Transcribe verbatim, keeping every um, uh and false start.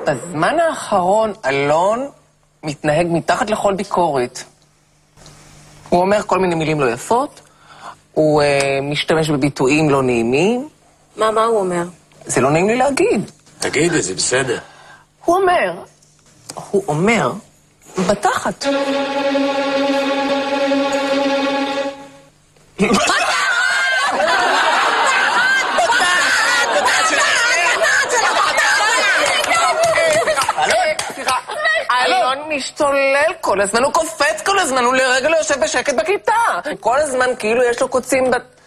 בזמן האחרון אלון מתנהג מתחת לכל ביקורת. הוא אומר כל מיני מילים לא יפות, הוא uh, משתמש בביטויים לא נעימים. מה, מה הוא אומר? זה לא נעים לי להגיד. תגידי, זה בסדר. הוא אומר, הוא אומר, בתחת. אלון משתולל כל הזמן, הוא קופץ כל הזמן, הוא לרגע לא יושב בשקט בכיתה. כל הזמן כאילו יש לו קוצים בת...